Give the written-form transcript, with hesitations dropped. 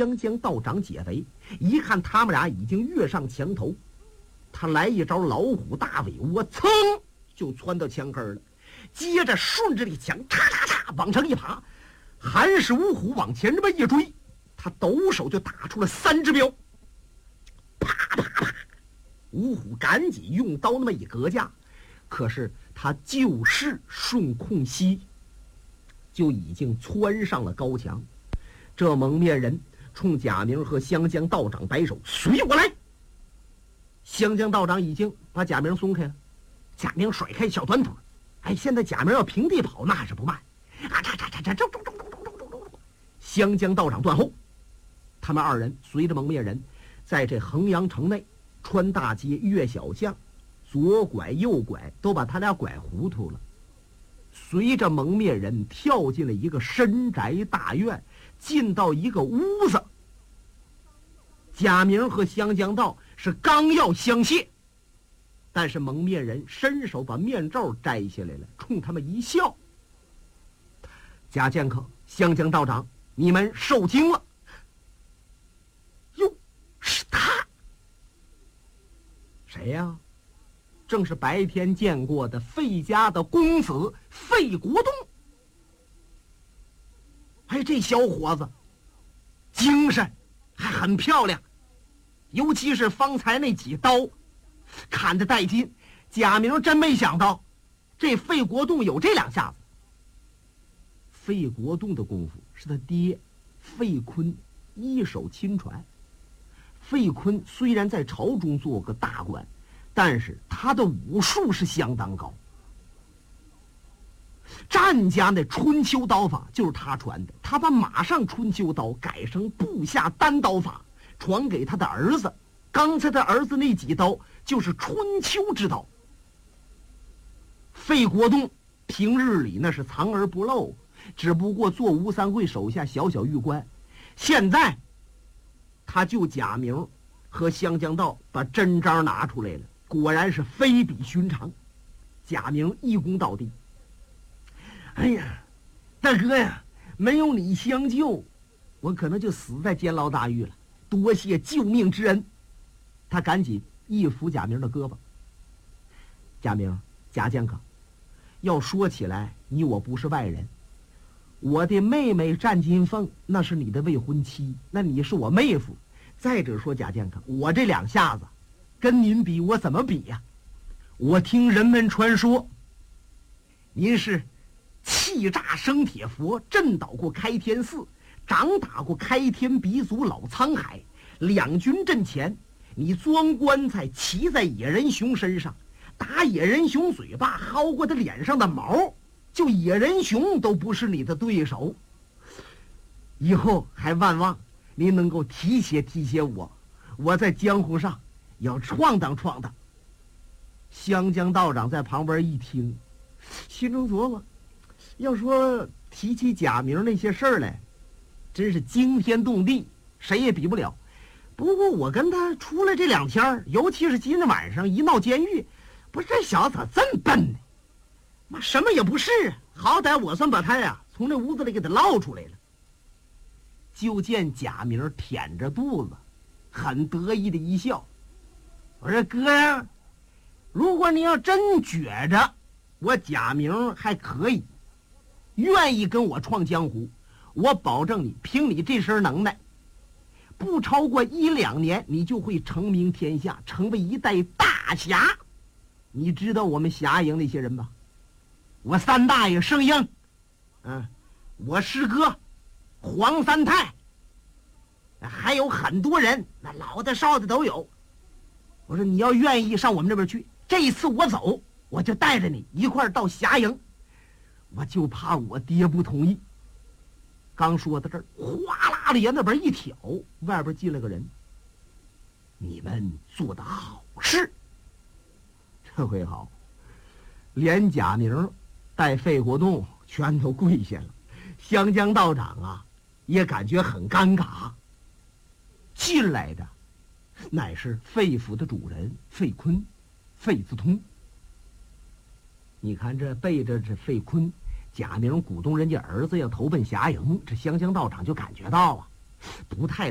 湘江道长解围，一看他们俩已经跃上墙头，他来一招老虎大尾窝，噌就窜到墙根了，接着顺着这墙嚓嚓嚓往上一爬，韩氏五虎往前这么一追，他抖手就打出了3只镖，啪啪啪，五虎赶紧用刀那么一格架，可是他就是顺空隙，就已经窜上了高墙。这蒙面人冲贾明和湘江道长摆手，随我来。湘江道长已经把贾明松开了，贾明甩开小短腿，哎，现在贾明要平地跑那还是不慢啊！湘江道长断后，他们二人随着蒙面人在这衡阳城内穿大街越小巷，左拐右拐，都把他俩拐糊涂了。随着蒙面人跳进了一个深宅大院，进到一个屋子，贾明和湘江道是刚要相谢，但是蒙面人伸手把面罩摘下来了，冲他们一笑：“贾剑客、湘江道长，你们受惊了。”哟，是他？谁呀？正是白天见过的费家的公子费国栋。哎，这小伙子精神还很漂亮，尤其是方才那几刀砍得带劲。贾明真没想到这费国栋有这两下子。费国栋的功夫是他爹费坤一手亲传。费坤虽然在朝中做个大官，但是他的武术是相当高。战家那春秋刀法就是他传的，他把马上春秋刀改成部下单刀法，传给他的儿子。刚才他儿子那几刀就是春秋之刀。费国栋平日里那是藏而不露，只不过做吴三桂手下小小狱官。现在他就贾明和湘江道把真章拿出来了，果然是非比寻常。贾明一躬到地：“哎呀，大哥呀，没有你相救，我可能就死在监牢大狱了，多谢救命之恩。”他赶紧一扶贾明的胳膊：“贾明，贾剑客，要说起来，你我不是外人。我的妹妹战金凤那是你的未婚妻，那你是我妹夫。再者说，贾剑客，我这两下子跟您比，我怎么比呀？我听人们传说，您是气炸生铁佛，震倒过开天寺，掌打过开天鼻祖老沧海。两军阵前，你钻棺材骑在野人熊身上，打野人熊嘴巴，薅过他脸上的毛，就野人熊都不是你的对手。以后还万望您能够提携提携我，我在江湖上要闯荡闯荡。湘江道长在旁边一听，心中琢磨，要说提起贾明那些事儿来，真是惊天动地，谁也比不了。不过我跟他出来这2天，尤其是今天晚上一闹监狱，不是这小子咋这么笨呢？妈什么也不是，好歹我算把他呀从这屋子里给他捞出来了。就见贾明舔着肚子，很得意的一笑：“我说哥呀，如果你要真觉着我贾明还可以，愿意跟我创江湖，我保证你，凭你这身能耐，不超过1、2年，你就会成名天下，成为一代大侠。你知道我们侠营那些人吧？我三大爷盛英，我师哥黄三太，还有很多人，那老的少的都有。我说你要愿意上我们这边去，这一次我走，我就带着你一块儿到侠营。我就怕我爹不同意。”刚说到这儿，哗啦的沿那边一挑，外边进来个人：“你们做的好事。”这回好，连贾明带费国栋全都跪下了。湘江道长啊也感觉很尴尬。进来的乃是费府的主人费坤，费自通。你看这背着这费坤，贾明鼓动人家儿子要投奔侠营，这湘江道长就感觉到啊不太